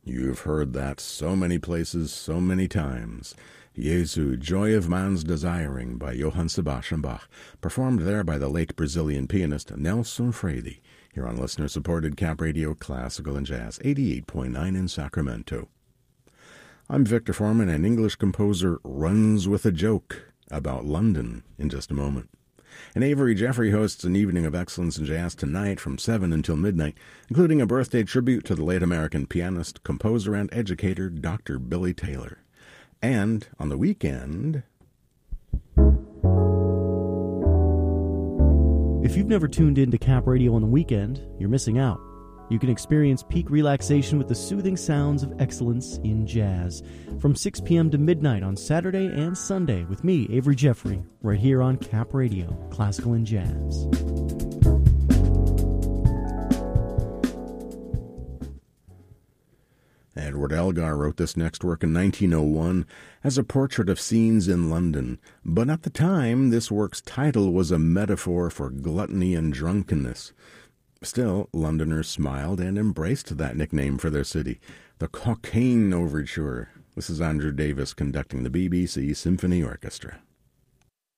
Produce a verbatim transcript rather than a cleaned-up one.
You've heard that so many places, so many times. Jesu, Joy of Man's Desiring by Johann Sebastian Bach, performed there by the late Brazilian pianist Nelson Freire, here on listener-supported Cap Radio Classical and Jazz, eighty-eight point nine in Sacramento. I'm Victor Foreman, and English composer runs with a joke about London in just a moment. And Avery Jeffrey hosts an evening of excellence in jazz tonight from seven until midnight, including a birthday tribute to the late American pianist, composer, and educator Doctor Billy Taylor. And on the weekend... If you've never tuned in to Cap Radio on the weekend, you're missing out. You can experience peak relaxation with the soothing sounds of excellence in jazz from six p.m. to midnight on Saturday and Sunday with me, Avery Jeffrey, right here on Cap Radio, Classical and Jazz. Edward Elgar wrote this next work in nineteen oh one as a portrait of scenes in London, but at the time this work's title was a metaphor for gluttony and drunkenness. Still, Londoners smiled and embraced that nickname for their city, the Cockaigne Overture. This is Andrew Davis conducting the B B C Symphony Orchestra.